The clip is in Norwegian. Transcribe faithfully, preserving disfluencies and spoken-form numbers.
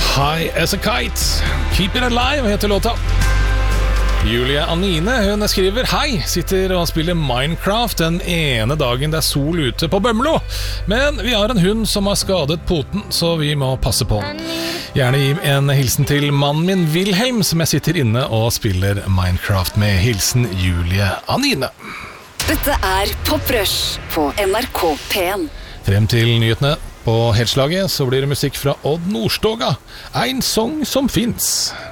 High as a kite, keep it alive heter låta. Julie Anine, hun skriver: Hei, sitter og spiller Minecraft den ene dagen det er sol ute på Bømlo. Men vi har en hund som har skadet poten, så vi må passe på. Gjerne gi en hilsen til mannen min Wilhelm, som jeg sitter inne og spiller Minecraft med. Hilsen Julie Anine. Dette er Pop Rush på N R K P en. Frem til nyhetene på Helslaget så blir det musikk fra Odd Nordstoga. En sang som finnes.